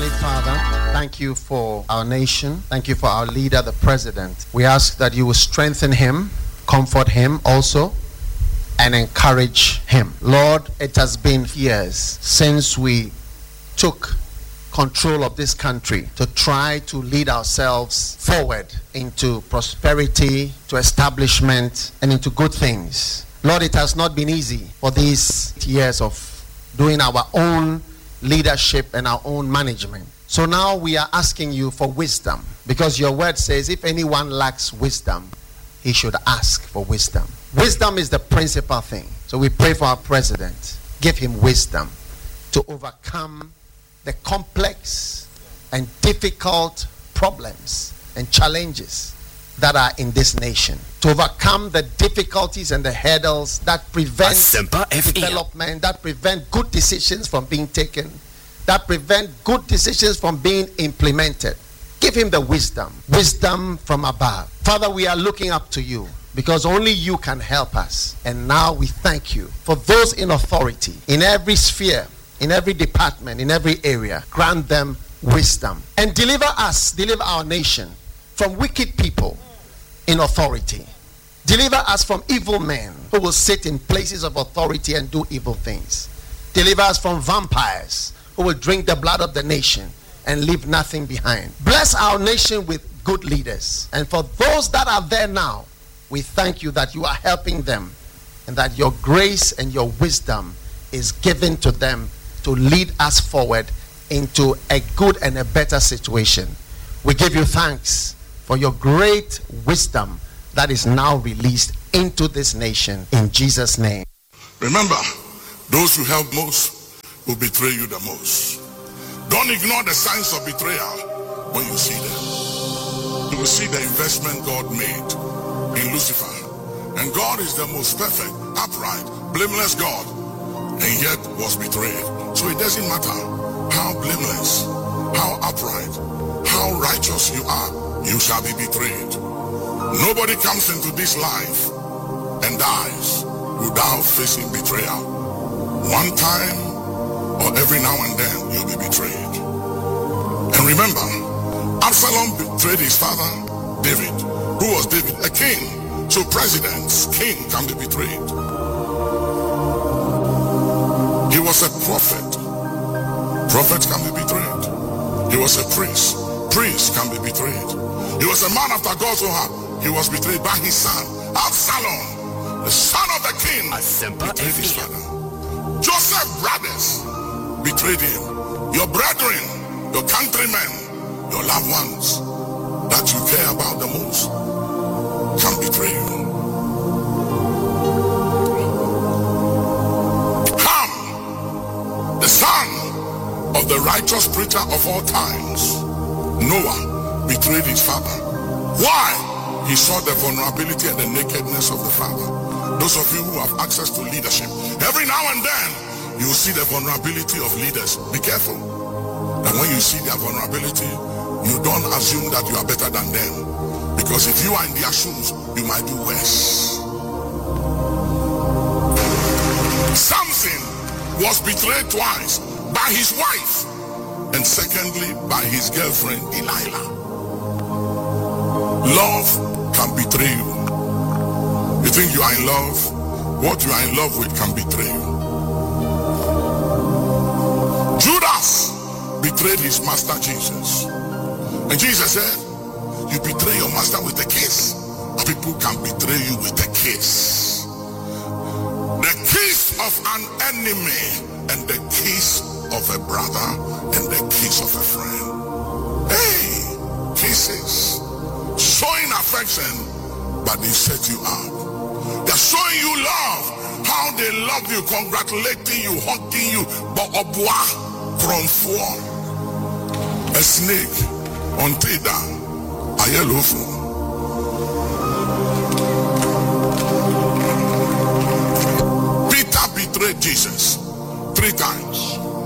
Heavenly Father, thank you for our nation. Thank you for our leader, the president. We ask that you will strengthen him, comfort him also, and encourage him. Lord, it has been years since we took control of this country to try to lead ourselves forward into prosperity, to establishment, and into good things. Lord, it has not been easy for these years of doing our own leadership and our own management. So now we are asking you for wisdom, because your word says if anyone lacks wisdom, he should ask for wisdom. Wisdom is the principal thing. So we pray for our president. Give him wisdom to overcome the complex and difficult problems and challenges that are in this nation, to overcome the difficulties and the hurdles that prevent development, that prevent good decisions from being taken, that prevent good decisions from being implemented. Give him the wisdom from above. Father, we are looking up to you, because only you can help us. And now we thank you for those in authority, in every sphere, in every department, in every area. Grant them wisdom and deliver our nation from wicked people in authority. Deliver us from evil men who will sit in places of authority and do evil things. Deliver us from vampires who will drink the blood of the nation and leave nothing behind. Bless our nation with good leaders. And for those that are there now, we thank you that you are helping them, and that your grace and your wisdom is given to them to lead us forward into a good and a better situation. We give you thanks for your great wisdom that is now released into this nation, in Jesus' name. Remember, those you help most will betray you the most. Don't ignore the signs of betrayal when you see them. You will see the investment God made in Lucifer. And God is the most perfect, upright, blameless God, and yet was betrayed. So it doesn't matter how blameless, how upright, how righteous you are, you shall be betrayed. Nobody comes into this life and dies without facing betrayal. One time or every now and then you'll be betrayed. And remember, Absalom betrayed his father David. Who was David? A king. So presidents, king can be betrayed. He was a prophet. Prophets can be betrayed. He was a priest. Priests can be betrayed. He was a man after God's own heart. He was betrayed by his son, Absalom, the son of the king, betrayed his father. Joseph's brothers betrayed him. Your brethren, your countrymen, your loved ones that you care about the most can betray you. Ham, the son of the righteous preacher of all times, Noah, betrayed his father. Why? He saw the vulnerability and the nakedness of the father. Those of you who have access to leadership, every now and then you will see the vulnerability of leaders. Be careful. And when you see their vulnerability, you don't assume that you are better than them. Because if you are in their shoes, you might do worse. Samson was betrayed twice, by his wife, and secondly by his girlfriend Delilah. Love can betray you. You think you are in love? What you are in love with can betray you. Judas betrayed his master Jesus. And Jesus said, you betray your master with a kiss. People can betray you with a kiss. The kiss of an enemy and the kiss of a brother and the kiss of a friend. Hey, kisses. Showing affection, but they set you up. They're showing you love. How they love you, congratulating you, hugging you. But obwa from four. A snake on Teda. A yellow phone. Peter betrayed Jesus 3 times.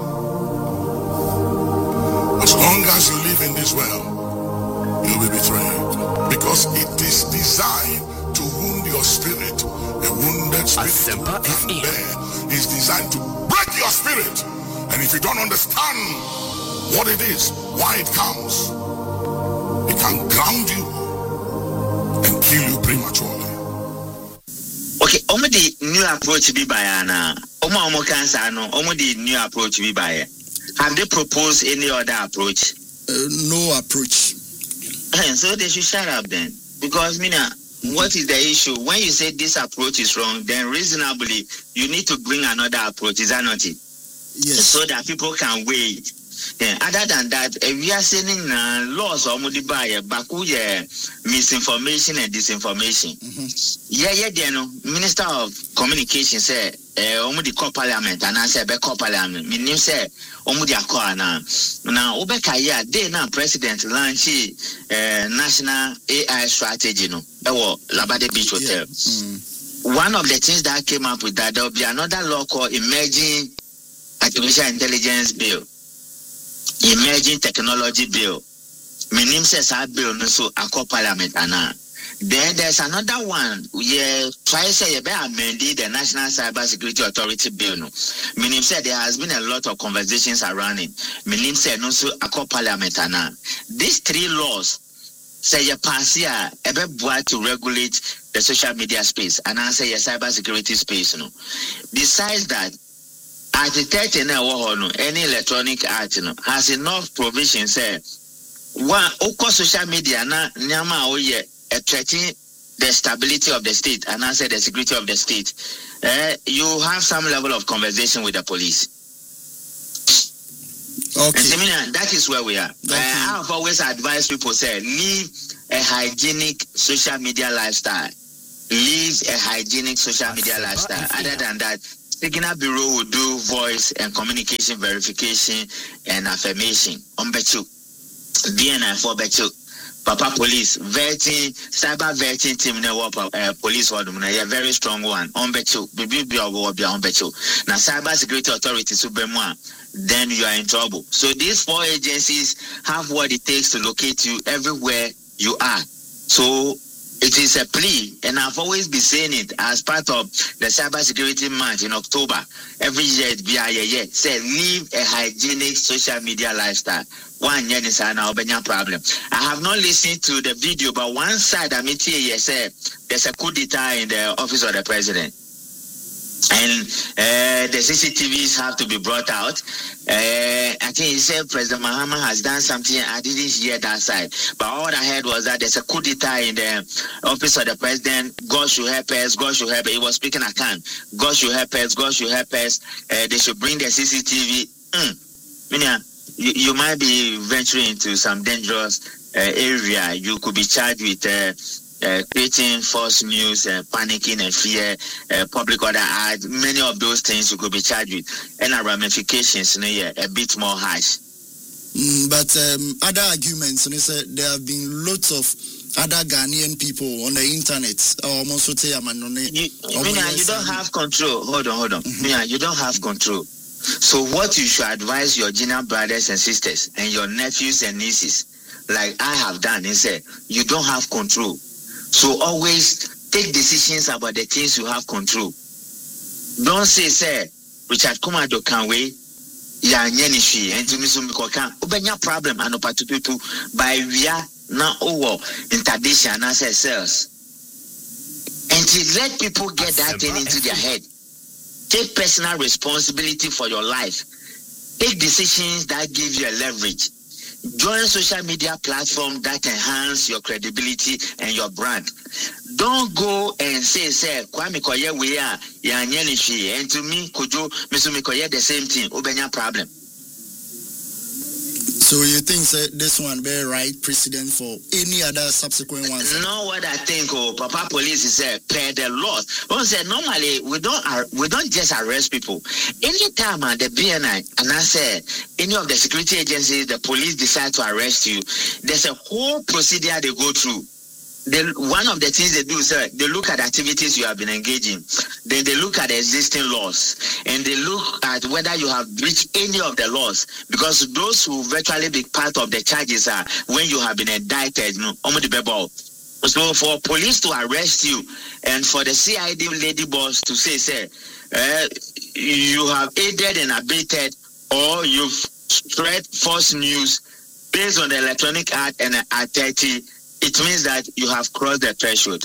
As long as you live in this world, you'll be betrayed. Because it is designed to wound your spirit. A wounded spirit can bear. It's designed to break your spirit. And if you don't understand what it is, why it comes. It can ground you and kill you prematurely. Okay, the new approach be by Anna. Cancer, no, the new approach be by. Have they proposed any other approach? No approach. So they should shut up then. Because, Mina, what is the issue? When you say this approach is wrong, then reasonably, you need to bring another approach. Is that not it? Yes. So that people can wait. Then, other than that, we are saying laws or misinformation and disinformation. Minister of Communication said, the core parliament, and I said, core parliament. Meaning, say, the core now. Now, Obeka, they now president launch national AI strategy. No, Labade Beach Hotel. One of the things that came up with that, there will be another law called Emerging Artificial Intelligence Bill. Emerging Technology Bill. Minim says our bill no so a parliament ana. Then there's another one. Try say you better amend the National Cyber Security Authority Bill. No. Minim said there has been a lot of conversations around it. Minim said no so a parliament ana. These three laws say you pass here to regulate the social media space and answer your cyber security space. No. Besides that, Architect any electronic art has enough provision say one social media na nyama oye threatening the stability of the state and answer the security of the state. You have some level of conversation with the police. Okay. And that is where we are. I have always advised people say live a hygienic social media lifestyle. Live a hygienic social media lifestyle. Other than that, Signal Bureau will do voice and communication verification and affirmation. Bechu. DNI for Bechu. Papa Police, vetting, cyber vetting team, police, a very strong one. Bechu. Bechu. Now, Cyber Security Authority, then you are in trouble. So these four agencies have what it takes to locate you everywhere you are. So it is a plea, and I've always been saying it as part of the Cybersecurity Month in October. Every year, say live a hygienic social media lifestyle. One year is an problem. I have not listened to the video, but one side I mean, say there's a coup d'etat in the office of the president. And the CCTVs have to be brought out. I think he said President Mahama has done something. I didn't hear that side. But all I heard was that there's a coup d'etat in the office of the president. God should help us. God should help us. He was speaking a can. God should help us. God should help us. They should bring the CCTV. You might be venturing into some dangerous area. You could be charged with creating false news, panicking and fear, public order act, many of those things you could be charged with, and ramifications a bit more harsh. But other arguments, there have been lots of other Ghanaian people on the internet. You don't have control. Hold on. You don't have control. So what you should advise your junior brothers and sisters and your nephews and nieces, like I have done, is say you don't have control. So always take decisions about the things you have control. Don't say, Richard Kumado can wait. Ya nyenishi and to me so ubenya problem and opatutu by via na owo interdiction and sales. And to let people get that thing into their head. Take personal responsibility for your life. Take decisions that give you a leverage. Join social media platforms that enhance your credibility and your brand. Don't go and say, Kwame Koye we are Yanyanishi, and to me, Kojo, Misumi Koye the same thing, Ubenya problem. So you think this one be right precedent for any other subsequent ones? No, what I think, Papa Police is per the laws. Normally we don't just arrest people. Anytime the BNI and I say any of the security agencies, the police decide to arrest you, there's a whole procedure they go through. One of the things they do is they look at activities you have been engaging. Then they look at the existing laws. And they look at whether you have breached any of the laws. Because those who virtually be part of the charges are when you have been indicted. So for police to arrest you and for the CID lady boss to say, you have aided and abetted or you've spread false news based on the Electronic Act and Act 30, it means that you have crossed the threshold.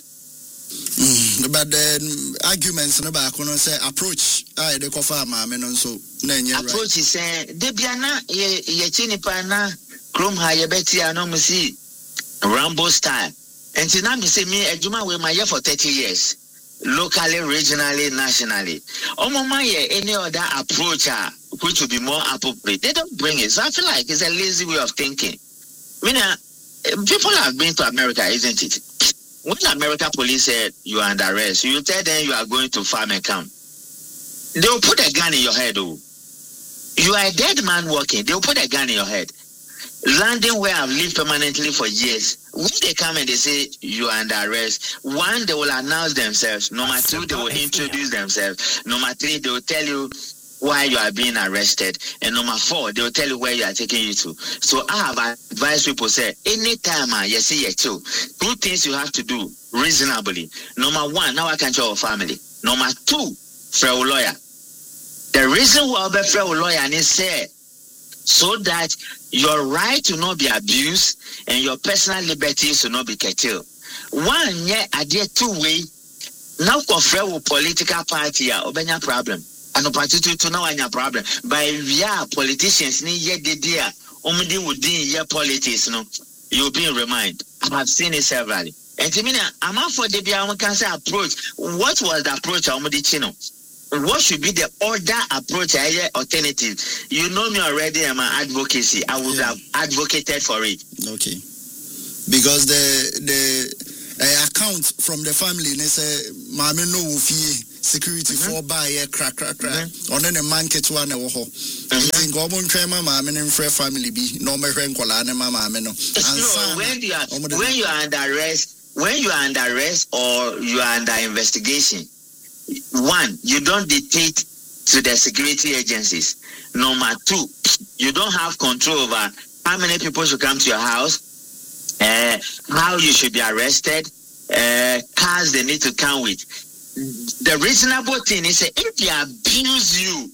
But the arguments about say approach, the coffee man so approach is saying Debiana ye chinipana Chrome Hayabeti anomusi Rambo style. And now me say me Ejuma we my year for 30 years. Locally, regionally, nationally. Any other approach which would be more appropriate, they don't bring it. So I feel like it's a lazy way of thinking. I mean, people have been to America, isn't it? When American police said you are under arrest, you tell them you are going to farm and camp. They will put a gun in your head. Oh. You are a dead man walking. They will put a gun in your head. Landing where I've lived permanently for years. When they come and they say you are under arrest, one, they will announce themselves. Number two, they will introduce themselves. Number three, they will tell you why you are being arrested. And number four, they will tell you where you are taking you to. So I have advised people, say, anytime you see a two things you have to do reasonably. Number one, now I can show a family. Number two, for a lawyer. The reason why I for a lawyer is say so that your right to not be abused and your personal liberties to not be curtailed. One, yeah, I did two-way. Now, for political party, obenya problem. And opportunity to know any problem. By via politicians, ni ye de dia, omudi within your politics, no, you'll be reminded. I have seen it severally. And to me, I'm out for the cancer approach. What was the approach of Omudi Chino? What should be the other approach, alternative? You know me already, I'm an advocacy. I would have advocated for it. Okay. Because the account from the family, they say, Mami no fee security for buy crack. On the man get one or ho. In Gobon Trema, Mamma and Frey family be no American Colana, Mamma. So when you are under arrest or you are under investigation, one, you don't dictate to the security agencies. Number two, you don't have control over how many people should come to your house, how you should be arrested, cars they need to come with. The reasonable thing is if they abuse you,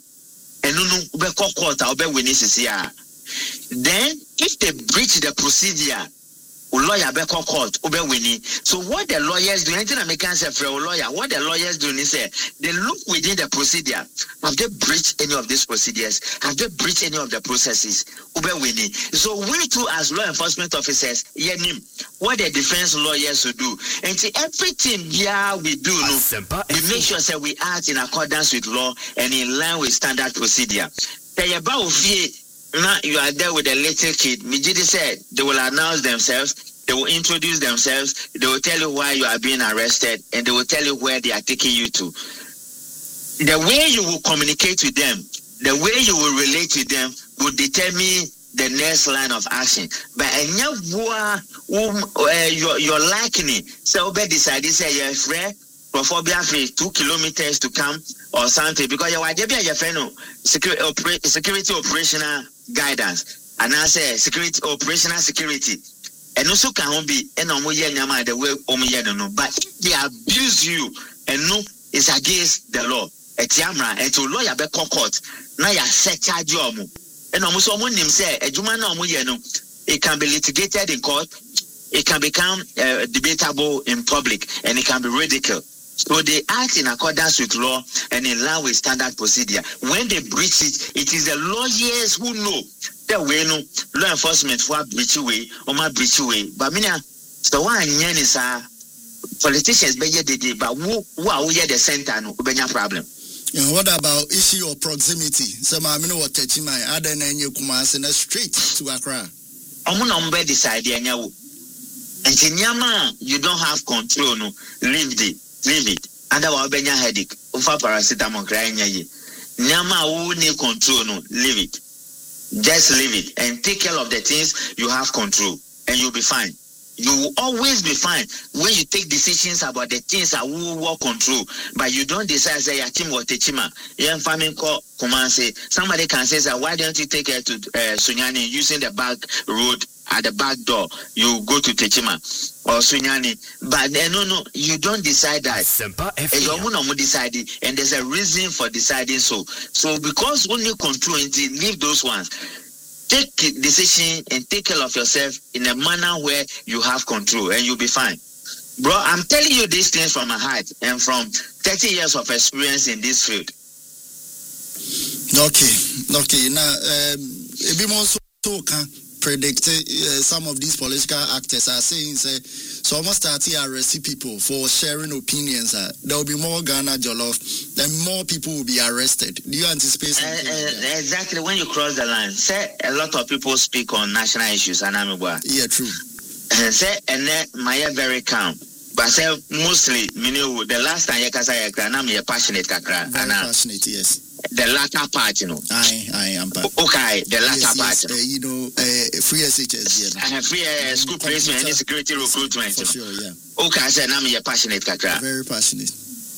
then if they breach the procedure, lawyer be court ube winning. So what the lawyers do, anything I make answer for a lawyer, what the lawyers do is they look within the procedure. Have they breached any of these procedures? Have they breached any of the processes? Ube winning. So we too as law enforcement officers, what the defense lawyers will do. And see, everything we do, we make sure that we act in accordance with law and in line with standard procedure. Now you are there with a little kid. Mijidi said they will announce themselves, they will introduce themselves, they will tell you why you are being arrested, and they will tell you where they are taking you to. The way you will communicate with them, the way you will relate with them will determine the next line of action. But you're liking it. So be decided say you're free. Free 2 kilometers to come or something because you are your friend security operational guidance and I say security operational security and also can be and the way no but if they abuse you and no it's against the law and to lawyer be court now you set charge and almost someone him say it can be litigated in court, it can become debatable in public and it can be ridiculed. So they act in accordance with law and in line with standard procedure. When they breach it, it is the lawyers who know that way no law enforcement for breach way or my breach way. But so one is politicians be the but who are the center no be problem. What about issue of proximity? So I know what touching my other name you come as in a street to Accra. I'm decide and you don't have control no leave it. Under our benya headache, over paracetamol crying ye. Nyama who need control, no, leave it. Just leave it and take care of the things you have control, and you'll be fine. You will always be fine when you take decisions about the things that will work control, but you don't decide say your team or techima. Young farming call command say somebody can say that why don't you take her to Sunyani using the back road at the back door? You go to Techima or Sunyani, but no, you don't decide that. You decide it, and there's a reason for deciding so. So because only control it, leave those ones. take decision and take care of yourself in a manner where you have control and you'll be fine. Bro, I'm telling you these things from my heart and from 30 years of experience in this field. Okay. Now, if you also can predict some of these political actors are saying, so almost start to arrest people for sharing opinions. There will be more Ghana Jollof, then more people will be arrested. Do you anticipate something like that? Exactly. When you cross the line, say a lot of people speak on national issues. Yeah, true. Say, and then my very calm. But say mostly, the last time you can say I'm passionate, very passionate, yes. The latter part, I am part. Okay, the latter part. Free SHS, free school placement and security recruitment. For sure, yeah. Okay, I said I'm passionate, kakra. Very passionate.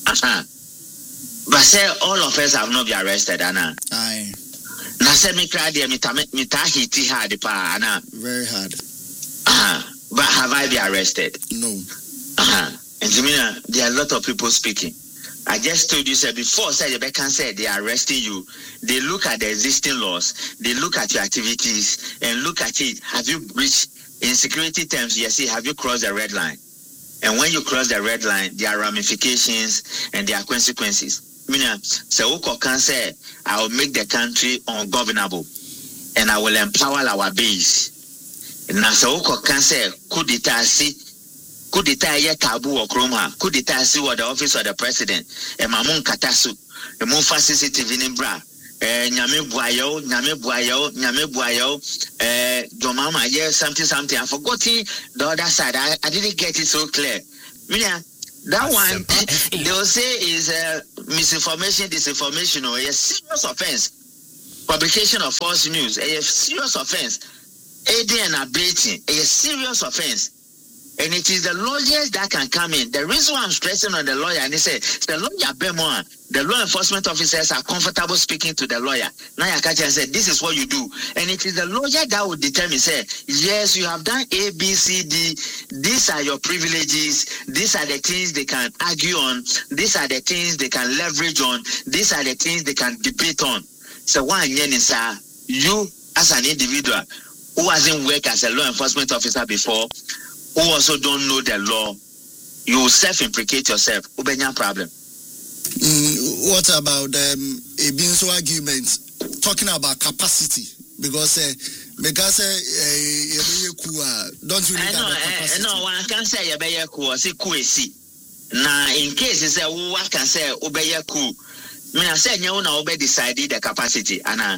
But say all of us have not been arrested, Anna. Aye. Now say me cry there, me hit hard, pa, Anna. Very hard. But have I been arrested? No. And there are a lot of people speaking. I just told you, sir, before say Rebecca said they are arresting you. They look at the existing laws, they look at your activities, and look at it. Have you breached in security terms? Yes, have you crossed the red line? And when you cross the red line, there are ramifications and there are consequences. So can say, I will make the country ungovernable and I will empower our base. And now so can say, could ye Kabu or Kroma, could see what the office of the president, and Mamun Katasu, a Mufa CCTV in Bra, Nyame Buayo, Domama, yes, something. I forgot the other side. I didn't get it so clear. That one, they'll say is misinformation, disinformation, or a serious offense. Publication of false news, a serious offense. Aiding and abetting, a serious offense. And it is the lawyers that can come in. The reason why I'm stressing on the lawyer, and they say, the lawyer, the law enforcement officers are comfortable speaking to the lawyer. Now, Yakacha said, this is what you do. And it is the lawyer that will determine, say, yes, you have done A, B, C, D. These are your privileges. These are the things they can argue on. These are the things they can leverage on. These are the things they can debate on. So, you, as an individual who hasn't worked as a law enforcement officer before, who also don't know the law, you will self-implicate yourself. Ubenya problem. What about a Binso argument talking about capacity? Because don't you look at the capacity? No, one can say yebeye ku si kuesi. Na in case say one can say ubeye ku. Me na say nyewu na obe decide the capacity. Ana.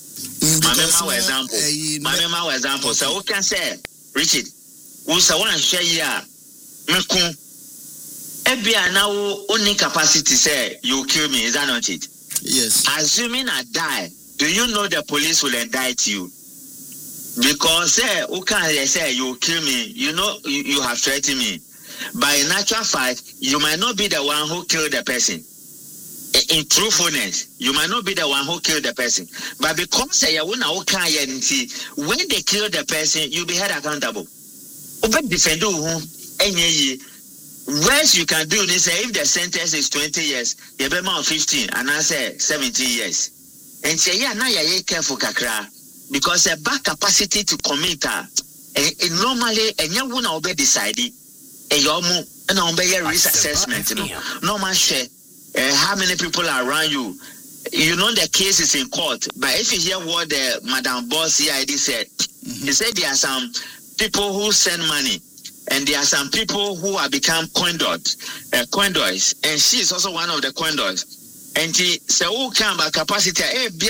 My example. So who can say, Richard? Usa one share ya mekun ebia na wo only capacity say you kill me, is that not it? Yes. Assuming I die, do you know the police will indict you? Because who can say you kill me, you know you have threatened me. But in actual fact, you might not be the one who killed the person. In truthfulness, you might not be the one who killed the person. But because when they kill the person, you'll be held accountable. Defend worst you can do is say if the sentence is 20 years, you be more 15 and I say 17 years. And say yeah, now you're careful kakra because a back capacity to commit normally and you won't obey decide and obey risk assessment. Normal share how many people are around you. You know the case is in court, but if you hear what the Madam Boss CID said, he said there are some people who send money, and there are some people who have become conduits, and she is also one of the conduits. And she said, "Oh, come back capacity,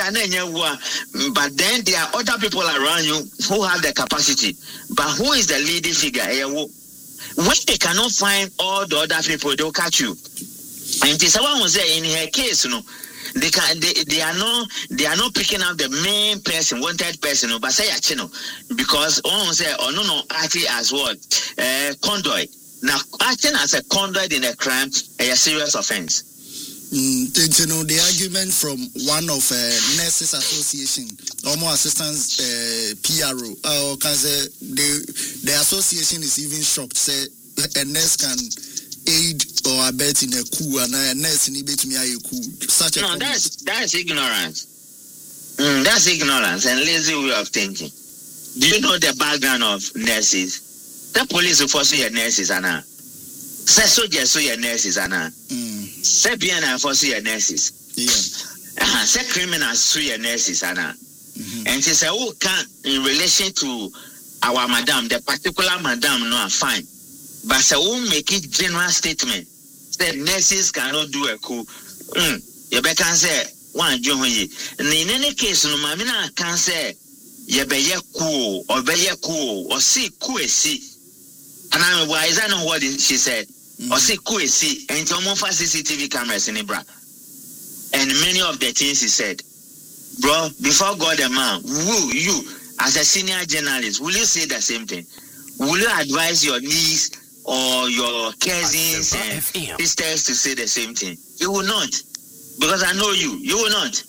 but then there are other people around you who have the capacity, but who is the leading figure? When they cannot find all the other people, they'll catch you." And someone was there in her case, they are not picking up the main person, wanted person, but say because one say no acting as what conduit. Now acting as a conduit in a crime is a serious offense. The argument from one of Nurses Association, almost assistants PRO, because the association is even shocked. Say a nurse can aid or abet in a coup and a nurse in Ibet me a coup. Such a that's ignorance. That's ignorance and lazy way of thinking. Do you know the background of nurses? The police will force your nurses, Anna. Say soldiers, so your nurses, Anna. Say BNI force your nurses. Yeah. Say criminals, so your nurses, Anna. And she said, "Oh, can in relation to our madam, the particular madam, no, fine. But say, oh, make it general statement. Say nurses cannot do a coup. You can say one Johnny. In any case, no, Mamina can say, you be cool or be cool or see cool see. And I'm wise. I know what she said. Or see cool see. And some of CCTV cameras in Ibra. And many of the things he said, bro, before God and man, will you, as a senior journalist, will you say the same thing? Will you advise your niece or your cousins and sisters to say the same thing? You will not. Because I know you. You will not.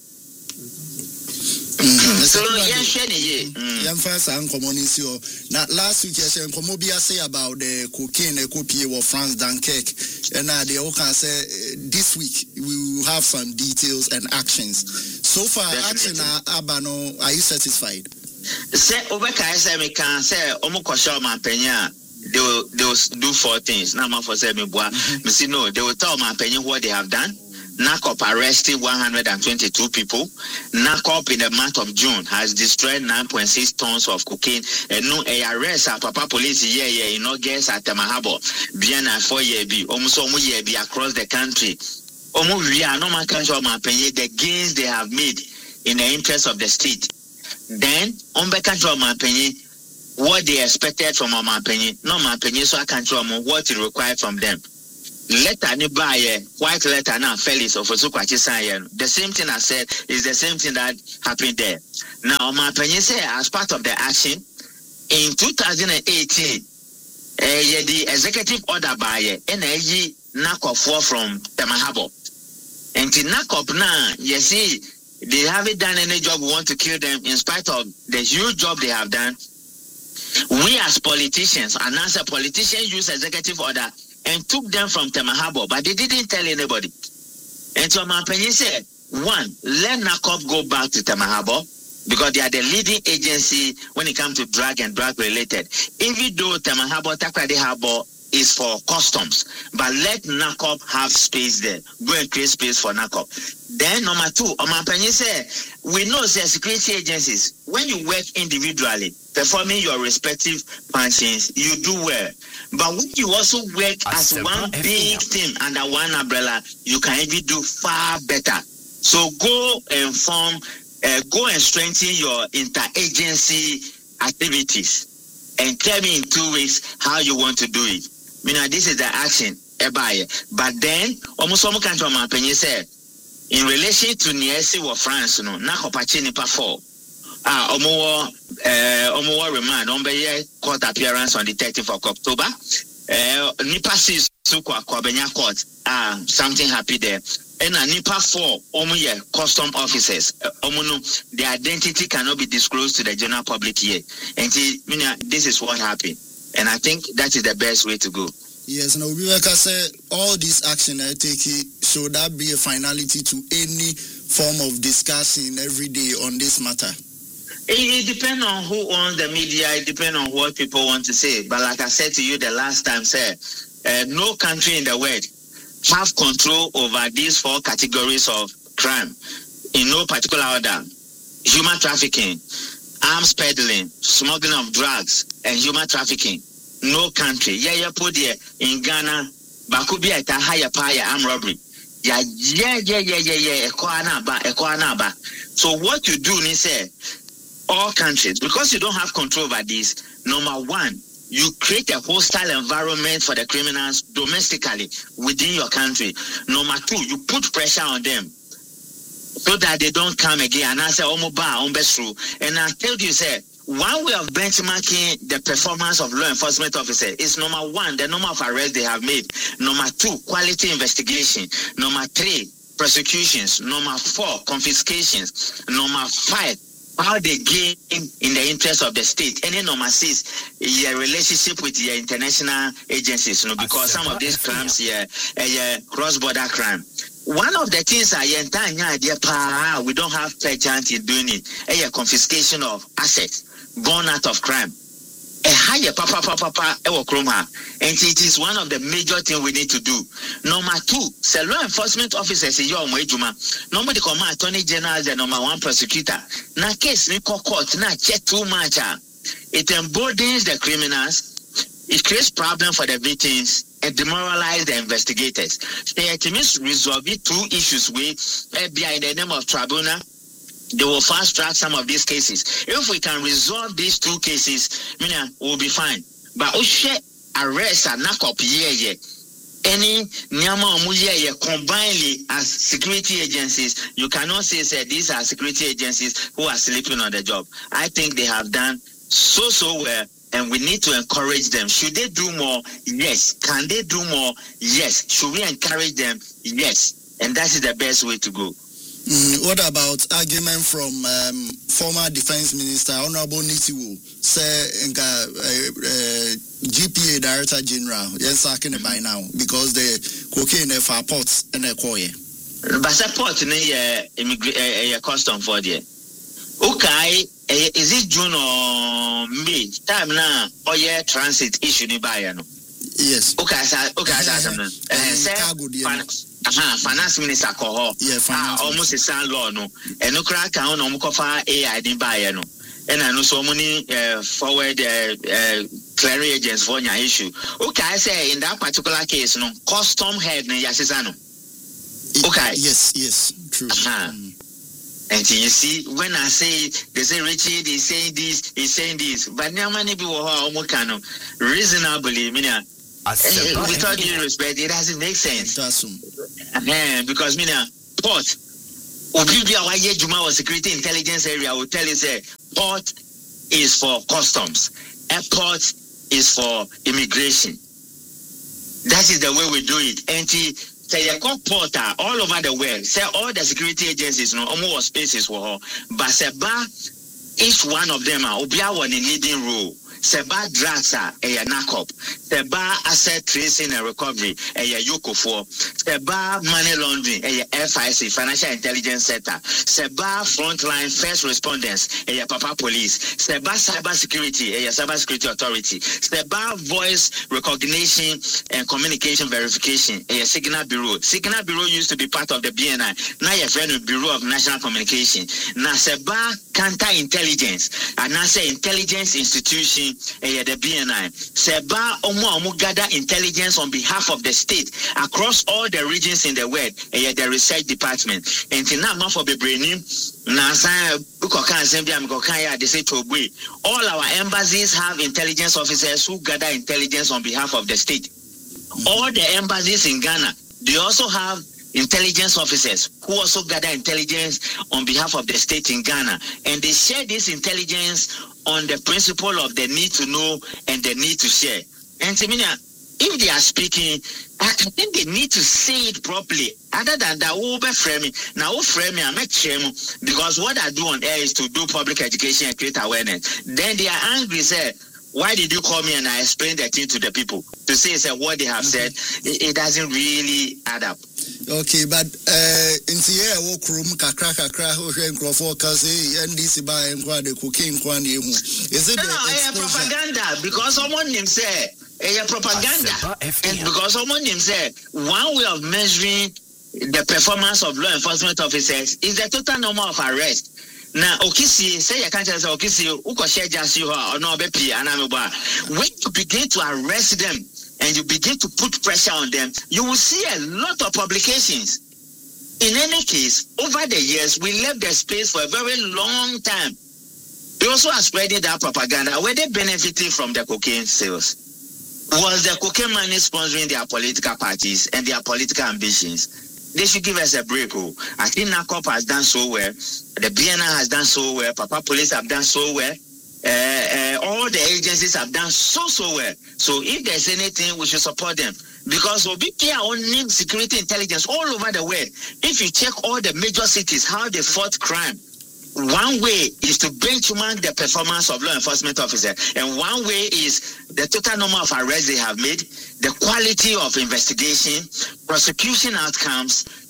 So, last week, I say about the cocaine and copy of France Dunkirk, and they all can say this week we will have some details and actions. So far, action Abano, are you satisfied? Say Obeka me can say Omukosha my penya. They will do 4 things. Now for say me boy, me see no, they will tell my penya what they have done. NACOP arrested 122 people. NACOP in the month of June has destroyed 9.6 tons of cocaine. And no arrest at Papa Police in August at Temahabo. Bien at 4 years be almost across the country. Almost we are no man can show my penny the gains they have made in the interest of the state. Then Ombeka show my penny what they expected from my penny. No my penny, so I can show them what it required from them. Letter ni buy white letter now Felix of Osukwachi Sayen. The same thing I said is the same thing that happened there. Now my opinion say as part of the action in 2018, the executive order by NAG NACOP from Temahabo. And in NACOP now, you see, they haven't done any job. We want to kill them in spite of the huge job they have done. We as politicians, and as a politician, use executive order and took them from Temahabo, but they didn't tell anybody. And so my opinion said, one, let NACOP go back to Temahabo because they are the leading agency when it comes to drug and drug related. Even though Temahabo, Takrady Harbor is for customs, but let NACOP have space there. Go and create space for NACOP. Then number 2, my opinion said, we know that security agencies, when you work individually, performing your respective functions, you do well. But when you also work as one big team under one umbrella, you can even do far better. So go and strengthen your interagency activities and tell me in 2 weeks how you want to do it. This is the action. But then, almost some country of my opinion said, in relation to Niesi or France, na kopachi nipa 4. Omo remand on court appearance on the 30th of October. Nipa 6 kwa Benya court. Something happy there. And Nipa 4 omo custom officers. Their identity cannot be disclosed to the general public here. And this is what happened. And I think that is the best way to go. Yes, now we can say all this action I take should that be a finality to any form of discussion every day on this matter? It depends on who owns the media. It depends on what people want to say. But like I said to you the last time, sir, no country in the world have control over these 4 categories of crime in no particular order: human trafficking, arms peddling, smuggling of drugs, and human trafficking. No country. Yeah, put there in Ghana, Bakubi at a higher paya armed robbery. Yeah. Ekoanaba. So what you do is say, all countries, because you don't have control over this, number 1, you create a hostile environment for the criminals domestically within your country. Number 2, you put pressure on them so that they don't come again. And I say, and I told you, say, one way of benchmarking the performance of law enforcement officers is number 1, the number of arrests they have made. Number 2, quality investigation. Number 3, prosecutions. Number 4, confiscations. Number 5, how they gain in the interest of the state. And then number 6, your relationship with your international agencies. Because some of these crimes, cross-border crime. one of the things we don't have clear chance in doing it. A confiscation of assets born out of crime. A higher and it is one of the major things we need to do. Number 2, say law enforcement officers in your nobody command attorney general the number 1 prosecutor. Na case ni court na check too much. It emboldens the criminals. It creates problem for the victims and demoralize the investigators. They ultimately resolve 2 issues with FBI in the name of tribunal. They will fast track some of these cases. If we can resolve these 2 cases, we'll be fine. But arrest and knock up any combinedly as security agencies, you cannot say these are security agencies who are sleeping on the job. I think they have done so well, and we need to encourage them. Should they do more? Yes. Can they do more? Yes. Should we encourage them? Yes. And that is the best way to go. What about argument from former Defense Minister Honorable Nitiwu, say GPA Director General, yes, sacking it by now because the cocaine for ports and a coy. But support a custom for the okay. Is it June or May? Time now, transit issue ni buy no. Yes. Okay, finance minister call almost a sound law no. And no crack on Mukofa AI didn't buy no. And I know so many forward clearing agents for your issue. Okay, I say in that particular case, no custom head no yasisano. Okay. Yes, true. And you see, when I say, they say Richard is saying this, he's saying this, but now many people are reasonably, with all due respect, it doesn't make sense. Because, port, security intelligence area will tell you, say, port is for customs, airport is for immigration. That is the way we do it. And say you call porter all over the world. Say all the security agencies, almost spaces for her. But Seba, each one of them are in leading role. Seba drugs are a knock-up. Seba asset tracing and recovery, a Yoko for. Seba money laundering, a FIC, Financial Intelligence Center. Seba frontline first responders, a Papa Police. Seba cyber security, a cyber security authority. Seba voice recognition and communication verification, a Signal Bureau. Signal Bureau used to be part of the BNI. Now you're friend with Bureau of National Communication. Now Seba counter-intelligence, and now say intelligence institution. The BNI. Seba omo gather intelligence on behalf of the state across all the regions in the world. The research department. And now for the braining, they say all our embassies have intelligence officers who gather intelligence on behalf of the state. All the embassies in Ghana, they also have intelligence officers who also gather intelligence on behalf of the state in Ghana, and they share this intelligence on the principle of the need to know and the need to share. And if they are speaking, I think they need to say it properly. Other than that, I make shame because what I do on air is to do public education and create awareness. Then they are angry, say, why did you call me and I explain the thing to the people? To say what they have said, it doesn't really add up. Okay, but in the air, walk room, kakra, NDC by and the cocaine, is it propaganda? Because someone named say, propaganda. And because someone named say, one way of measuring the performance of law enforcement officers is the total number of arrests. Now, Okisi, say you can't tell us Okisi, Ukoshe Jasi or no Bepi, and when you begin to arrest them and you begin to put pressure on them, you will see a lot of publications. In any case, over the years, we left the space for a very long time. They also are spreading that propaganda. Were they benefiting from the cocaine sales? Was the cocaine money sponsoring their political parties and their political ambitions? They should give us a break. I think NACOP has done so well. The BNI has done so well. Papa Police have done so well. All the agencies have done so well. So if there's anything, we should support them. Because OBP are owning security intelligence all over the world. If you check all the major cities, how they fought crime, one way is to benchmark the performance of law enforcement officers, and one way is the total number of arrests they have made, the quality of investigation, prosecution outcomes,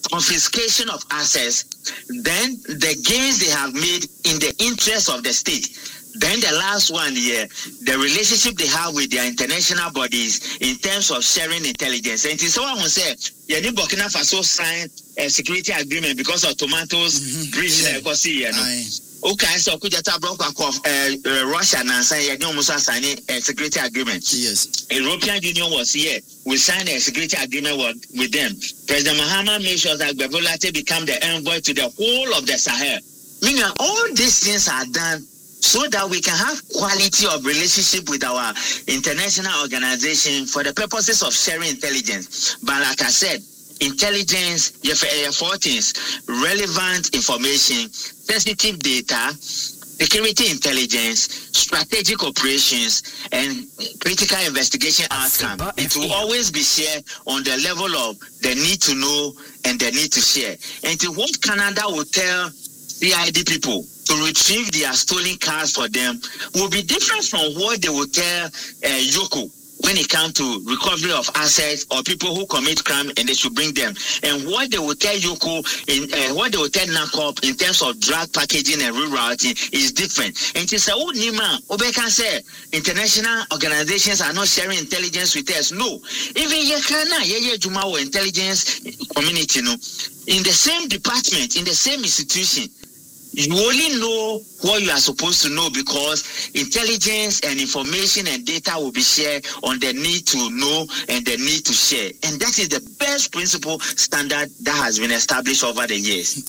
confiscation of assets, then the gains they have made in the interest of the state. Then the last one here, the relationship they have with their international bodies in terms of sharing intelligence. And it's someone who said, yeah, Burkina Faso signed a security agreement because of tomatoes bridge okay, so could you talk about Russia and say almost signing a security agreement? Yes. European Union was here. We signed a security agreement with them. President Mahama made sure that Bevolate become the envoy to the whole of the Sahel. Meaning all these things are done so that we can have quality of relationship with our international organization for the purposes of sharing intelligence. But like I said, intelligence, four things: relevant information, sensitive data, security intelligence, strategic operations, and critical investigation outcome. It will always be shared on the level of the need to know and the need to share. And to what Canada will tell CID people to retrieve their stolen cars for them will be different from what they will tell Yoko when it comes to recovery of assets or people who commit crime and they should bring them. And what they will tell Yoko, what they will tell NACOP in terms of drug packaging and rerouting is different. And to say, oh, Nima, Obeka say international organizations are not sharing intelligence with us. No. Even Yekana, Jumawo intelligence community, no, in the same department, in the same institution, you only know what you are supposed to know because intelligence and information and data will be shared on the need to know and the need to share. And that is the best principle standard that has been established over the years.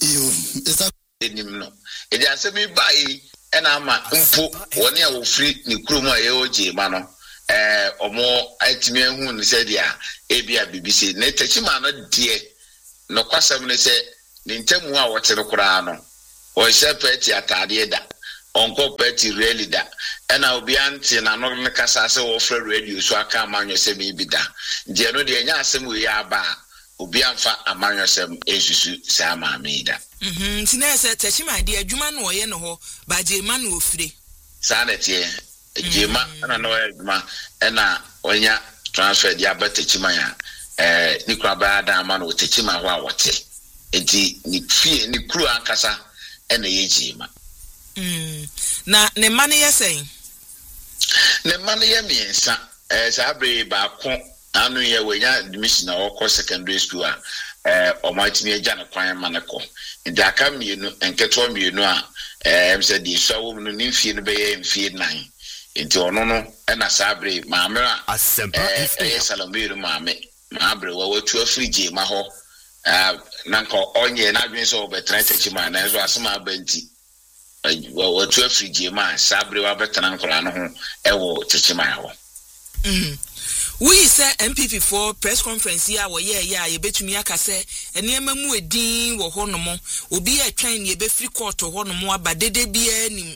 Or separate atade da onko peti really da ena obi ante na no kasa se wo fra radio so aka amanyo se me bi da je no de nya asem we ya ba obi amfa amanyo sem esusu se ama me da tina se techima de adwuma no ye no ho ba je ma no ofire sa na tie jema na no adwuma ena onya transfer dia ba techima ya ni kwa ba da ma no techima ho a wote enti ni fie ni kru ankasa ena yejima na ne mane ye sen ne mane ye miensa sabre ba ko anu ye wenya admission na okọ secondary school a omatimi agya ne kwan maneko ndi aka mienu enketo mienu a mse di so wo no nimfie no be ye mfie 9 enti ono no ena sabre maame a Salome maame mabre wo watu afrige ma ho nanko onye na adwen so betra techima na so asema banti watu afrige ma sabre wa betra nkora no ho ewo techima ho we say MPP4 press conference ya wo ye ya ye betumi aka se enema mu edin wo ho no mo obi atwan ye be free court ho no mo abadede bia nim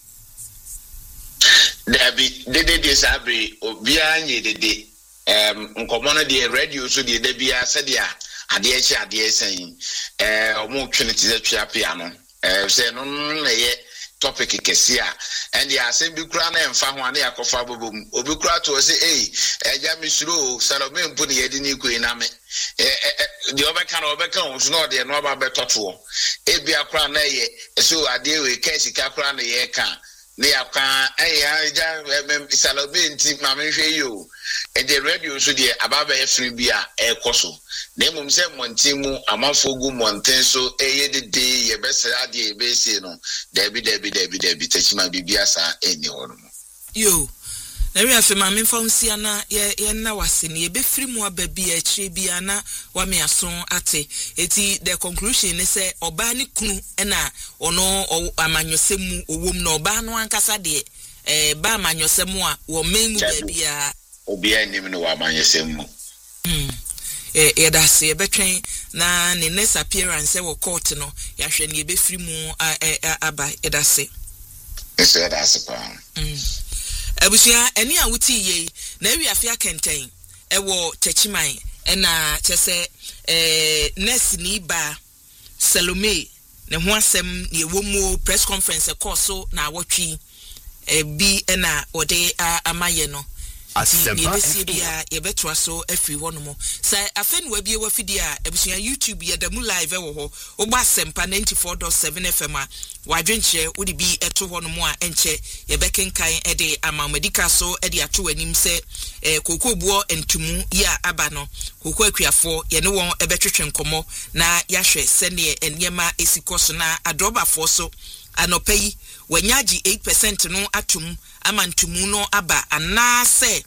dede sabre obi anye dede nkomo no de radio so de bia se dia ade echi ade esan omo twene ti twa pia no se no na ye topic kesia and ya se bi kura na emfa ho ane yakofa bobom obi kura to se eja misuro Salome mpu ne yedi ni koi na me de obeka na obeka on so no de no ba betoto ebi akura na ye so ade we kesi ka kura na ye ka ne yakwa eja Salome nti ma me hwe yo e de radio so de ababa e free bia e koso na mum se montimu amafogu monten so de ye besra de e be se no debi techima bibia sa eni hono yo na wi afi ma me fonsia na ye na wase ne ye be free mu ababi a chire bia na wa me ason ate eti the conclusion is say oba ni kunu na ono amanyosemu owom na oba no ankasa de ba amanyosemu a wo memu bia obi anim no wa amanyosemu that's a between na ne next appearance wo court no ya hwe ne be free mu aba that's it that's pa abusia eni a wuti ye na wi afia kenten wo techiman na chese nurse ni ba Salome ne ho asem ne ewomu press conference course so na awotwi bi na ode amaye no Yebesi bia yebetwa so afri hono mo sa afen wa bia wafidi a ebusua YouTube yedamu live wo ho oba sempa 94.7 FM a wadwenche wodi bi eto hono mo a enche yebekenkan ede amamedika so ede ato anim se kokobuo entumu ya aba no koko akuafo ye ne won ebetwetwe nkomo na yahwe sene enyema esikoso na adrobafo so anopai wanyaji 8% no atum amantumu no aba anase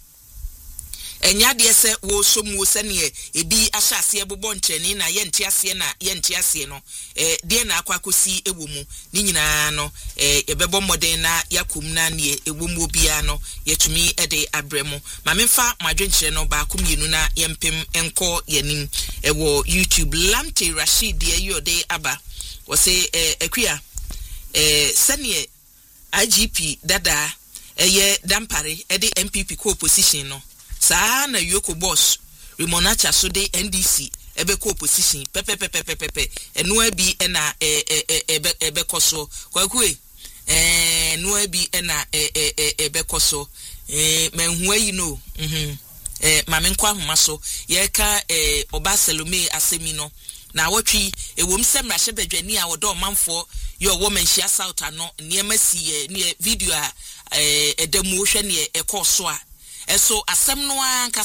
enyade se wo somu sene ebi ahyase ebobɔ nkyɛne na yɛnte ase no de na akwakosi ewomu ni nyina no ebɛbɔ mmɔden na yakum na ne ewomu obia no yɛtumi de abrɛmo ma memfa madwenkyerɛ no ba komienu na yɛmpem enko yanim ɛwɔ YouTube Lamte Rashid de ayode aba wo se akua sene IGP dada eye dampare ede MPP co-opposition no saa na Yoko boss Rimonacha so de NDC ebe co-opposition pepe enu abi na ebe koso kwakue enu abi na ebe koso menhu ayi no mame nkwa homa so ye ka oba Salome asemi no na wotwi ewom semra hyebadwani a wodo manfo yo woman shia south ano niema si ne video a edemu hwe ne ekoso a eso asem no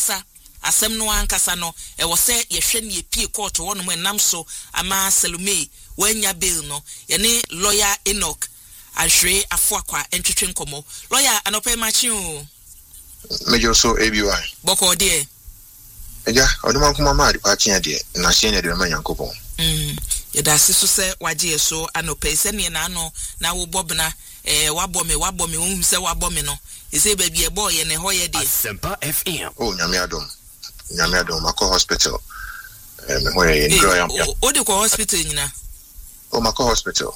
ankasa no e wo se ye hwe ne pie court wono mo enam so ama Salome wanya bail no ye ne lawyer Enoch ahwe afoakwa entwetwe nkomo lawyer anope machi o mejo so ABY boko de eja oduma kuma ma di pachi ade na hye ne de ma yankopon yeda siso se waje so anope se ne na ano na wo bobna wabɔ me wo se wabɔ me no ese ba bi e boy ye ne ho ye de Sempa FM oh nyame adom mako hospital me ho ye ndro yam o de ko hospital nyina oh mako hospital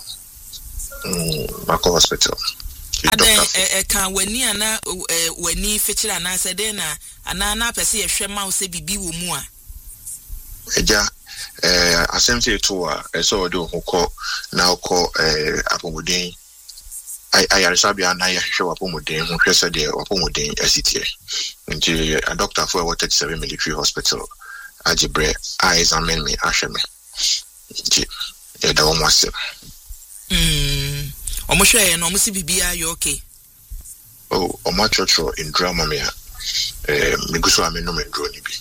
ada kan wani ana wani fetira na se de na ana pese ye hwe ma wo se bibi wo mu a eja asemse to a eso do hokọ na okọ apomuden ayaresabia na ya hwe apomuden ho hwe se de apomuden asitie nti a doctor for 37 military hospital ajibre a examine me ahwe me nti e da wo mwase omo hwe no omo si bibia yo okay oh omo chocho in drama me miguso ameno me ndro ni bi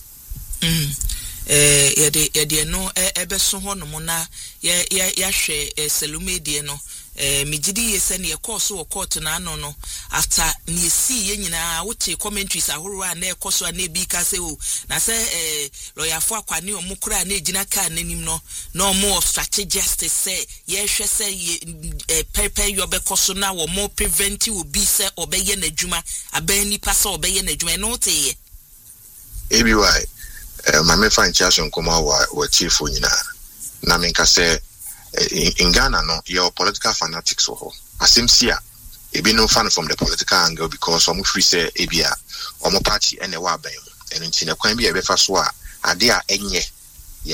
yede no ebeso ho no mo na ya hwe Salome die no migidi yese ne course wo court na ano no after ne si ye nyina wote commentaries ahoro a na ekoso na ebi ka se o na se lawyer fo akwane o mukura na ejina ka nanim no no more strategist say ye hwe se pepe yo be koso na wo more prevent obi se obeye na adwuma aban nipa se obeye na adwuma no te ye ABY my me find chason koma wa chief nyina na me nka se in Ghana no your political fanatics ho asemsia ebi no fan from the political angle because omo free say ebia omo party ene wa ban eno nti na kwan bi e be fa so a ade a enye ye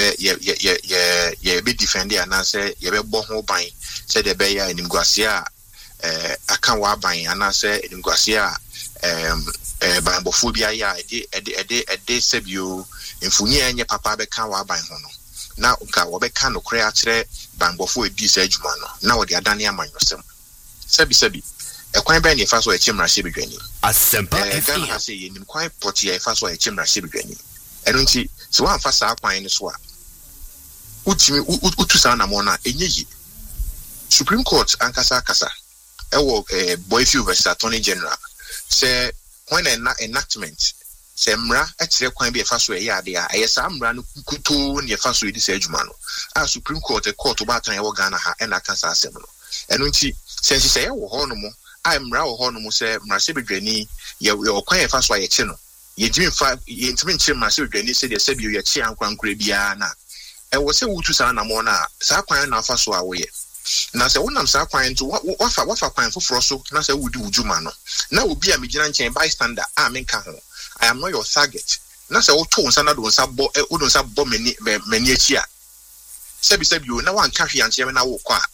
be defend ya na say ye be bo ho ban say de be ya enimguase a aka wa ban ana say enimguase a bambofo bia ya ede sebio mfunye enye papa be kan wa ban ho no na nka wo be kan no kre a kire bambofo edi sa adwuma no na wo de adane amanyosem sebi ekwan be ne fa so echimra se bedwani Asempa FM Ghana say yenim kwan poti e fa so echimra se bedwani eno nti se wan fa sa kwan ne so a utimi utusa na mo na enyeyi Supreme Court ankasa ewo Boyfield versus Attorney General say when an enactment say mra etire kwan bi e fa so e ya de a ayesa mra no kuto ne fa so e di sa adwuma no a Supreme Court court ba tan e wo Ghana ha e na kansa asem no eno nti sense say e wo ho no mo a mra wo ho no mo say mra se bedwani ye kwan e fa so aye che no ye dimi fa ye ntimi nche mra se bedwani se de se bi ye che ankwankura bia na e wo se wutu sa na mo na sa kwan na fa so a wo ye na se wonam sa kwan to wafa kwan foforo so na se wudi wujuma no na obi a megina nchen bystander a menka ho I am not your target na se wo to nsa na do nsa bo mani achi a sebi o na wan ka hwe anche na wo kwa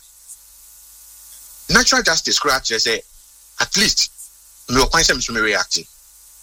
natural justice scratch say at least me o kwan se me react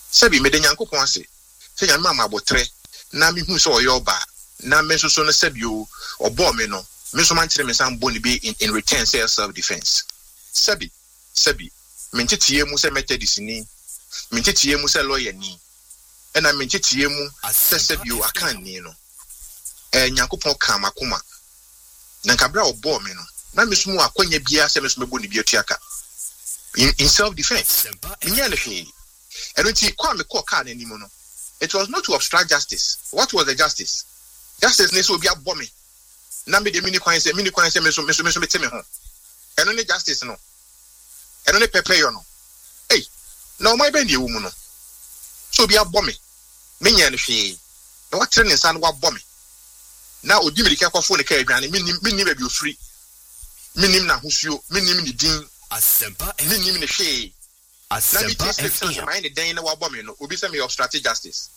Sebi me de Nyankopon ase. Se nyama ma botre na me hu so oyoba na me so no sebi o obo me no. Me so man kire me sam boni be in return self defense. Sebi me ntitie mu se Methodist ni. Me ntitie mu se lawyer ni. Ena me ntitie mu se sebi o akan ni no. Nyankopon ka makoma. Na nkabra obo me no. Na me so mu akwanya bia se me so mebo ni bia tuaka. In self defense. Nya le hwe. Eno nti kwa me call car n'anim no. It was not to obstruct justice. What was the justice? Justice ne so obi abo me. Na me de mini kwan se me so me ho. Eno ne justice no. Eno ne pepe yo no. Hey, na o mai be ne wo mu no. So obi abo me. Me nya le hwe. Na what train nsa no abo me. Na odi me dika kwafo ne ka adwane minnim ba bi ofri. Minnim na hosuo, minnim ni din. Asempa minnim ne hwe. Asempa FM. Mind the day na wabo me no. Obi say me obstruct justice.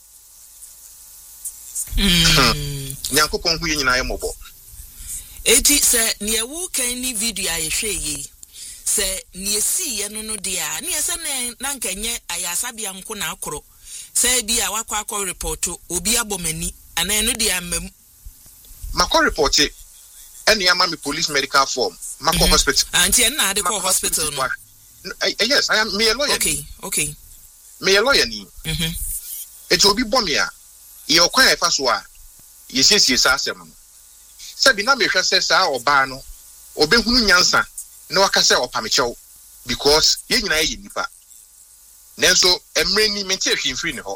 Nyankopon hu nyina ye mobo. Eti se ne wo kan ni video ayehwe yi. Se ne esi ye no dia. Ne se na nkenye ayasabia nko na akoro. Se bi a wakwa report obi abomani ana no dia mam. Mako report e ene ama me police medical form. Mako hospital. Anti na de call hospital no. Yes, I am me a lawyer. Okay. Me a lawyer ni. It will be bomia. Ye okwan efa so a ye siesie sa asem no. Se bi na me hwese sa oba no, obehunu nyansa na waka se opamechew because ye nyina ye nipa. Nenso emre ni mente hwimfiri ne ho.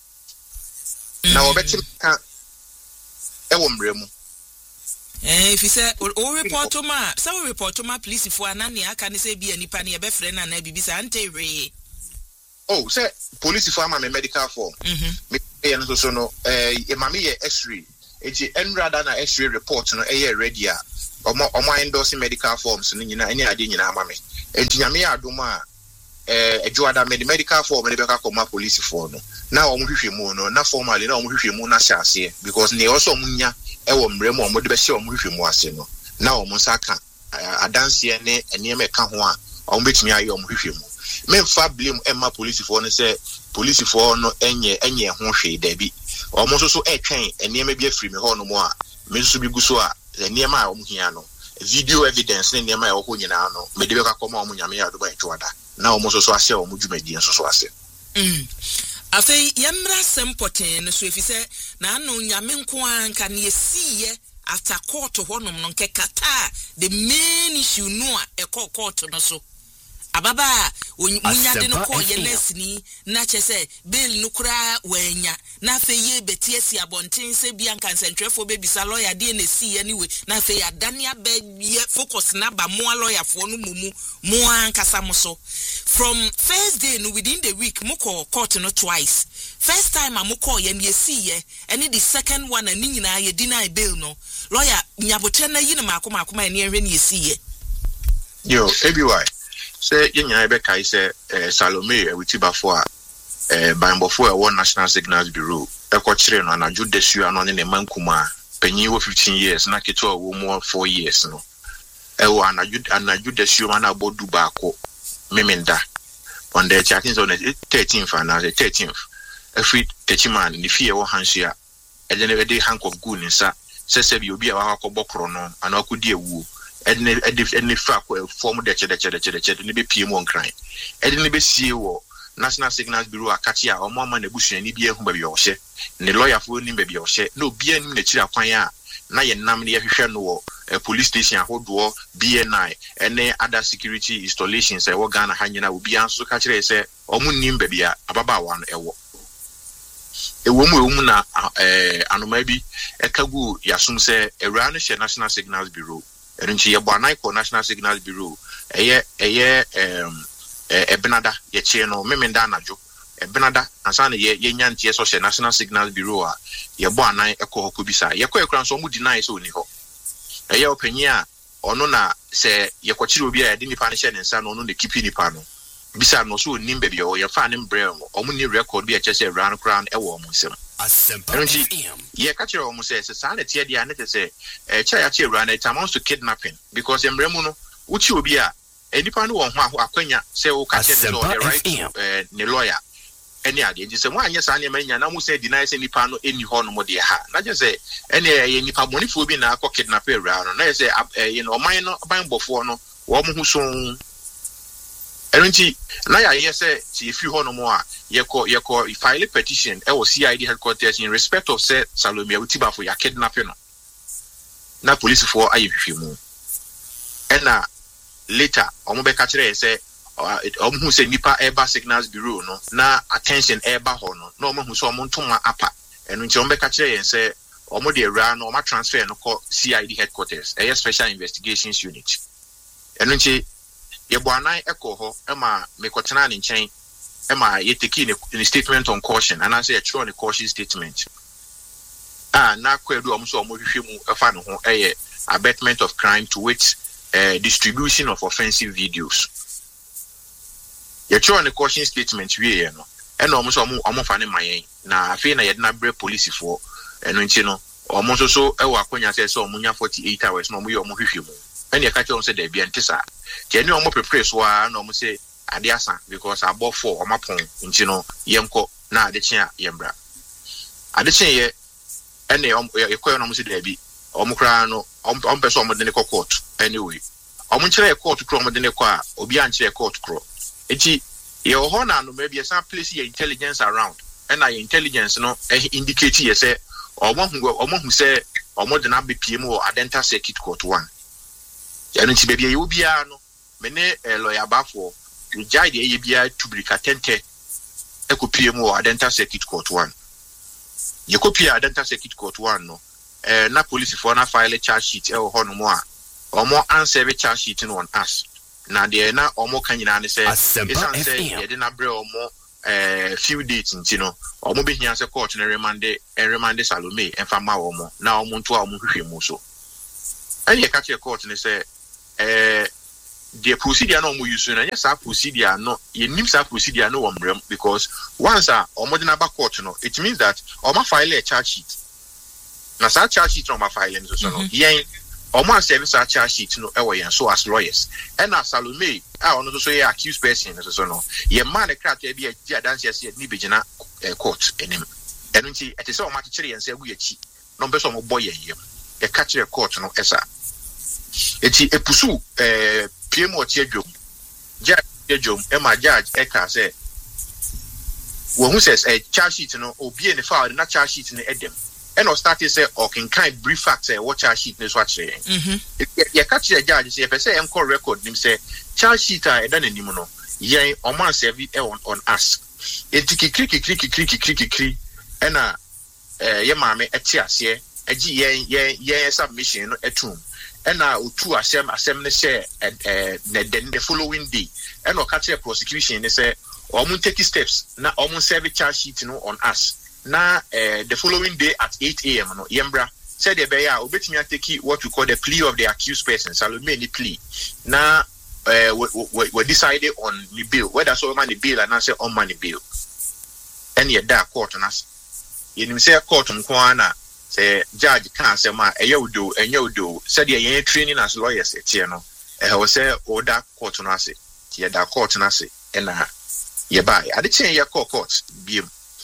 Na obetim ka ewo mre mu. If you say o report to ma, so report to ma police for anani aka ne say bi anipa ne be frɛ na na bibi sa ante we. Oh, say police for ma me medical form. Me no so no e ma me ye x-ray. Eti enrada na x-ray report no e ready a. Omo endorse medical forms no nyina ene ade nyina ama me. Enti nyame adoma ejuada medical form ne be ka koma police for no. Na omo hwehwe mu no, na formally na omo hwehwe mu na hyase because ne also munya ewo mre mu omo de be hye omo hwehwe mu ase no. Na omo saka adanse ne eneme ka ho a omo betumi aye omo hwehwe mu. Memfa blame emma police for no say police for no enye ho hwe da bi. Omo so etwen eneme bi afiri me ho no mo a me so bi guso a eneme a omo hia no. Video evidence ne eneme a wo ho nyina no. Me de be ka koma omo nyame ya do ba ejuada. Na omo so ase omo dwumadi so ase. Afei yamra sempoten no so efise na anu nyame nko anka ne esiye after court honom no nke kata the main issue no a court no so ababa munya de no call ye lesni na chese bail no kura wanya na afei ye betie si abonten se bia nkansentrefo be bisa lawyer de na esiye anyway na afei adane aba ye focus na ba mo lawyer fo no mo ankasa mo so from first day no within the week mo call court no twice. First time I call ye esiye and the second one and nyina ye deny bail no lawyer nyabotre na yi na makoma ene ehwe ne esiye yo ABY say ye nyina be kai say Salome Ewitibafo a Bambofo e won National Signals Bureau e ko kire no anadwo desu ano ne mankuma panyin wo 15 years na keto wo mo 4 years no e wo anadwo desu ma na bodu ba ko memenda on the chatting on the 13th and the 13th every techiman ni fie wo hansia e de ne de handcuff gu ni sa se bi obi a wa akobokro no ana akodi ewu e fa ko form de che ne be pie mo nkran e de ne be sie wo National Signals Bureau akati a omo ama na busuani bi ehu ba bi ohye ne lawyer fo ni ba bi ohye na obi anim na kira kwan a na ye nam ne ye hwehwe no wo police station ahodo BNI ene other security installations e wo Ghana ha nyina obi anso ka kire se omo nim ba bia ababa wa no ewo mu na anoma bi ekagu yasum se ewra no hye National Signals Bureau enchi ye bo anai ko National Signals Bureau eye ebenada ye chie no memenda anadwo ebenada ansana ye nyantie so hye National Signals Bureau a ye bo anai ekọ hoko bisa ye kọ ekran so mu deny so oni ho eye opanyia ono na se ye kwachiri obi a ye de nipa ne hye ne nsa no ono ne kipi nipa no bisa no so onim bebia o ye fa ne mbre omo ni record bi a chese ran crown e wo omo nsem ye ka kire omo se sa na tie dia ne se cha ya che ran it amounts to kidnapping because embre mu no uchi obi a enipa no won ho akwanya se o ka che the right ne lawyer any idea. Just say, why, yes, I am a man, say, denies any pano, any horn, what they have. Not just say, any money for being a kidnap around, and I say, mine, buying before no, woman who soon. Erenti na ya yese ti if you hono mo a ye call file petition e wo CID headquarters in respect of say Salome Awutiba for ya kidnapping no na police for ayehwe mu ena later omo be ka kire say omo hu say nipa eba signals bureau no na attention eba ho no na omo hu so omo ntoma apa enu nti omo be ka kire yen say omo de ra no omo transfer no call CID headquarters a special investigations unit enu nti Yebuanai echo ho ema mekotena ne nchen ema ye take in statement on caution and I say a true on caution statement na kwedu omso omohwehwe mu efa ne ho abatement of crime to which distribution of offensive videos ye true on caution statement wie no ena omso omofa ne mayen na afi na ye na bre police for eno nchi no omso so ewo akonya say so omunya 48 hours na omo ye omohwehwe mu ene ye ka che on say da bia ntisa Jenny omo prepare so na omo say ade asa because above 4 omo pon nti no yemko na ade chen a yembra ade chen ye ene yekoyo na omo say da bi omo kra no omo person omo de ne court anyway omo kire court kro omo de ne kwa obi an kire court kro enti ye ho na no maybe some place your intelligence around and your intelligence no indicate ye say omo hu say omo de na be pm or Adenta Circuit Court 1 eno ti bebia ye obia no mene lawyer bafo we jide ye bia tubrika tente ekopie mu Adenta Circuit Court 1 ye kopia Adenta Circuit Court 1 no na police for na file charge sheet ho no mo a omo answer be charge sheet no on us na de na omo kan nyina ne say say ye de na bre omo few dates nti no omo be hia say court na remand Salome emfa ma omo na omo nto a omo hwehwe mu so ani ye ka che court ne say the procedure no mo use na yes a procedure no ye nim sa procedure no womrem because once omo de na ba court no it means that omo file a charge sheet na sa charge sheet no ma file no so no yen omo service a charge sheet no e wo yen so as lawyers and as Salome ono so ye accused person so no ye man e kra to bia di adanse ye ni begina court enim eno nti ete se omo akire yen se agu yachi no be so omo boy yen e ka kire court no esa eti epusu PM otie dwom judge dwom e ma judge e ka say wo hu says charge sheet no obi e file na charge sheet no edem and o start say o can kind brief facts what charge sheet no so akire ye ka kire judge say person em call record nim say charge sheet a eda nanim no yen o man serve on us eti kikri ena ye maame eti ase agi yen submission no etum ena otu asem ne share the following day and o catch a prosecution ne say omo take steps na omo serve charge sheet no on us na the following day at 8 a.m. no yembra said the beya obetimi take what we call the plea of the accused person Salome ni plea na we decided on the bail whether so man the bail and say on money bail and ye da court na ye say court nko na say judge can say ma enyudo said ye training as lawyers etie no we say order court no ase ye da court na ase na ye ba ade chen ye court biem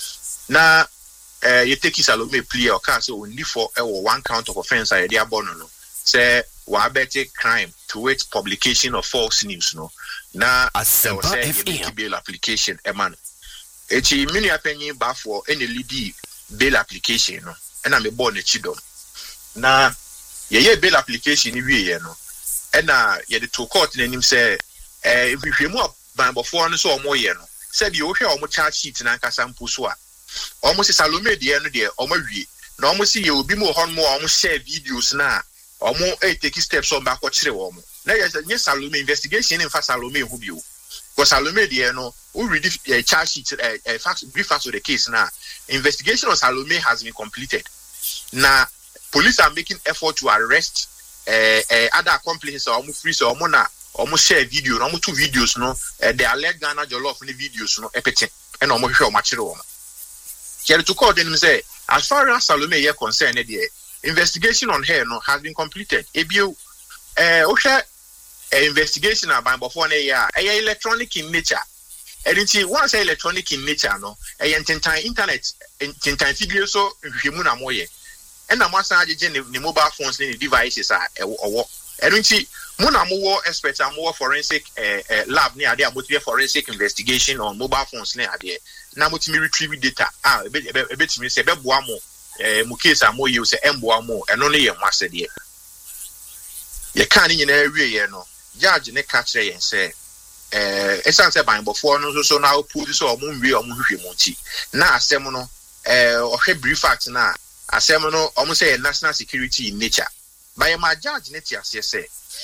na ye take Salome plea o can say only for one count of offense I dey abono no say wa bete crime to wait publication of false news no na say ye bail application e man echi mini apenyi ba for any lead bail application no na me born chidom na ye bail application ni wie no na ye de to court nanim say hwehwemu banbofo no so omo ye no say bi o hwe omo charge sheet na nkasa mpo so a omo se Salome de no de omo wie na omo se ye obi mo hon mo omo share videos na omo take steps on back kire omo na ye Salome investigation in fa Salome hu bi o because Salome de no we read the charge sheet brief facts of the case now investigation on Salome has been completed now police are making effort to arrest other accomplices or free so na almost share video no two videos no the alleged Ghana Jollof in the videos no epete and almost show material here to call them say as far as Salome is concerned the investigation on her no has been completed ebio investigation about before na electronic in nature And once electronic in nature, no, a internet, video so Himuna Moye. And I'm the mobile phones and devices are and Muna more experts are more forensic lab near there, but forensic investigation on mobile phones near there. Now, what me retrieve data, a bit me say, Bebuamo, Mukesa more use Mbuamo, and only a master dear. You can't in area, no. Judge ne catch and say, essence by before no so now put this or moon or munti. Now, seminal, or brief facts now, a seminal almost say national security in nature. By my judge, nature, say.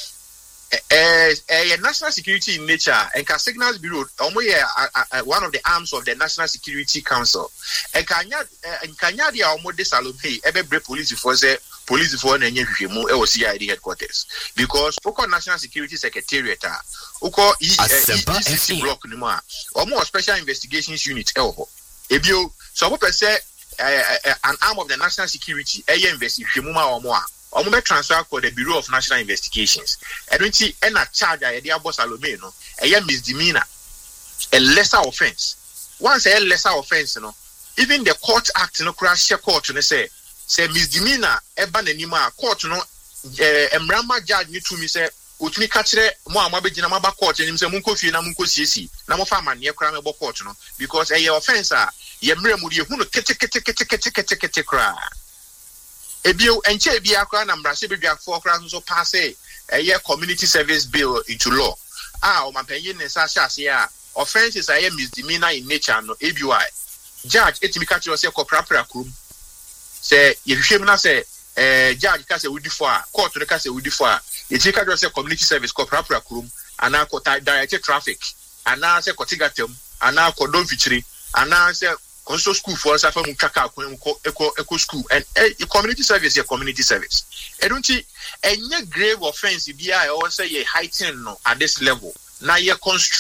National security in nature and Signals Bureau, one of the arms of the National Security Council. And Kanya almost disallow every police force and CID headquarters because Oko National Security Secretariat, Oko ECC block or more special investigations unit. Ebio, so what I say an arm of the National Security, investigation or more. I'm going to transfer for the Bureau of National Investigations. I don't see any charge I did boss Alomeno, a misdemeanor, a lesser offense. Once a lesser offense, even the Court Act, crash court, say misdemeanor, Ebanima, court, Emrama judge, you to me say, which me catch it, Moamabijinamaba court, and him say, Munko Namunko CC, Namofama near Cramable court, because a offense are Yemremudi, who cry. Ebio enche bia kwa na mbrase bedwa for kra so pass a year community service bill into law. O mampanyin ne sa hase a offenses are misdemeanor in nature no ABI. Judge etimi ka kire say koprapra krum. Say ye hwehwem na say judge ka say wudi for a court no ka say wudi for a ye ka kire say community service koprapra krum ana ko direct traffic ana say kotigatem ana ko don fichiri ana say Conso school for us from Kaka eco school and community service community service. I don't see any grave offense if I also say heightened no at this level. Now you construct